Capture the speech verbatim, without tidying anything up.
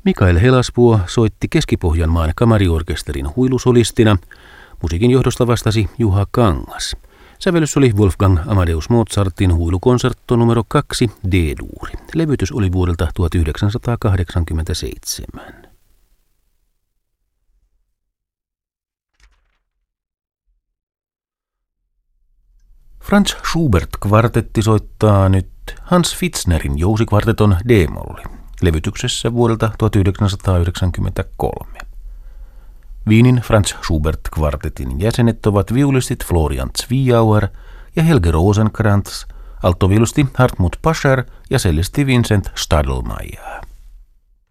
Mikael Helasvuo soitti Keski-Pohjanmaan kamariorkesterin huilusolistina. Musiikin johdosta vastasi Juha Kangas. Sävellys oli Wolfgang Amadeus Mozartin huilukonsertto numero kaksi D-duuri. Levytys oli vuodelta tuhatyhdeksänsataakahdeksankymmentäseitsemän. Franz Schubert-kvartetti soittaa nyt Hans Pfitznerin jousikvarteton D-molli. Levytyksessä vuodelta tuhatyhdeksänsataayhdeksänkymmentäkolme. Wienin Franz Schubert-kvartetin jäsenet ovat viulistit Florian Zwiauer ja Helge Rosenkrantz, alttoviulisti Hartmut Pascher ja cellisti Vincent Stadelmeier.